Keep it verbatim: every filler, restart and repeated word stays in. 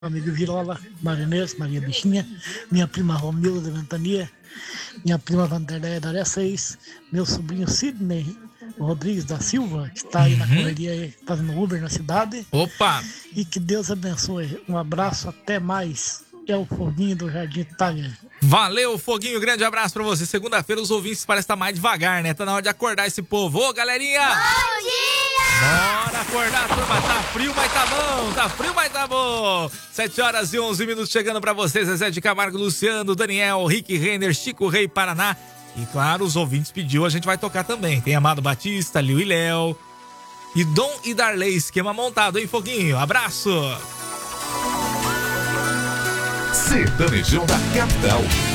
amigo Virola, Marinês, Maria Bichinha, minha prima Romilda da Ventania, minha prima Vanderleia da Área seis, meu sobrinho Sidney Rodrigues da Silva, que está aí na Uhum. correria aí, fazendo Uber na cidade. Opa! E que Deus abençoe. Um abraço, até mais. É o Foguinho do Jardim Itália. Valeu, Foguinho, grande abraço pra você. Segunda-feira os ouvintes parecem estar mais devagar, né? Tá na hora de acordar esse povo. Ô, galerinha! Bom dia! Bora acordar, turma. Tá frio, mas tá bom. Tá frio, mas tá bom. sete horas e onze minutos chegando pra vocês. Zezé de Camargo, Luciano, Daniel, Rick Renner, Chico Rei, Paraná. E claro, os ouvintes pediu, a gente vai tocar também. Tem Amado Batista, Liu e Léo. E Dom e Darley, esquema montado, hein, Foguinho? Abraço! Sertanejão da Capital.